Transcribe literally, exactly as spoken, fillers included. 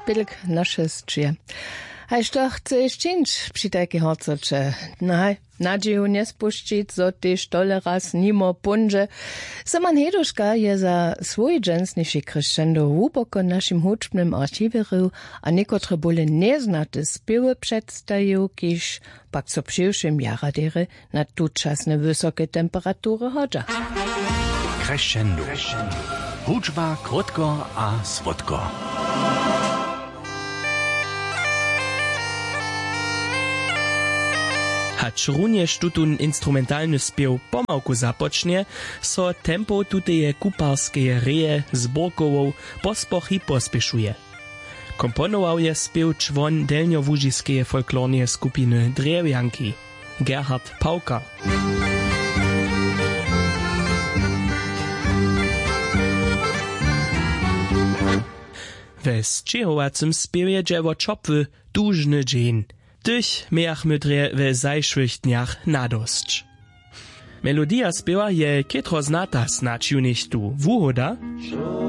pilk nasze sčije. A što chceš činč při taky horcoče? Naj, nadzieju nie spuścić, zo tyż tole raz nimo punže. Saman Heduška je za svoj dżensniši crescendo huboko našim hudžbnym archiveru a niekotre bole neznate spiewy przedstawił, kiż pak so przyjszym jaradere na tučasne wysokie temperatury hodża. Crescendo. Hudžba krótko a słodko. Hacz również tutun instrumentalny spiew pomałku zapocznie, so tempo tuteje kuparskie reje z Borkową pospochy pospieszuje. Komponował je spiew człon delniowużiskie folklornie skupiny Drewjanki, Gerhard Pauka. We zčihowacym spiewie dziewo czopwy dużny dzień. Tych miach mydre we zajszłych dniach nadosć. Melodia spiewa je kietro znata, snacz ju nicht tu wuhoda?